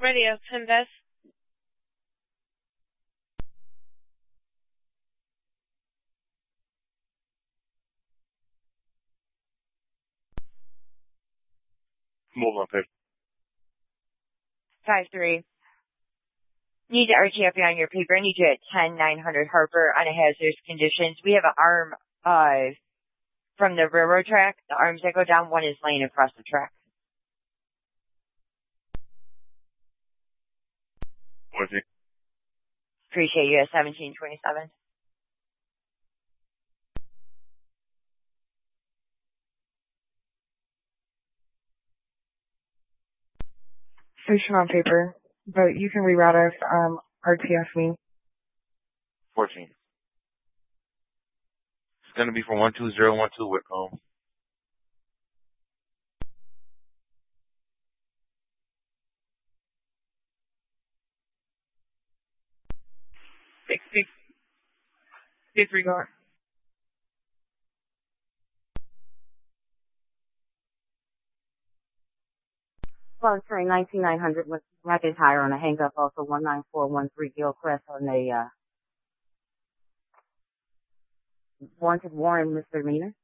Radio, Invest. Move on, paper. 5-3. Need to RTF you on your paper. I need you at 10-900 Harper on a hazardous conditions. We have an arm, from the railroad track. The arms that go down, one is laying across the track. 14. Appreciate you at 1727. Station on paper, but you can reroute us, RTF me. 14. It's going to be from 12012 Whitcomb. 60. Disregard. Well, train 19900 with McIntyre on a hang up, also 19413 Gilcrest on a wanted warrant misdemeanor.